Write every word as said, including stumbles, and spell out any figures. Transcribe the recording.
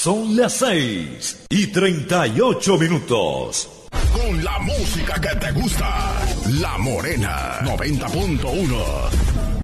Son las seis y treinta y ocho minutos. Con la música que te gusta, La Morena noventa punto uno.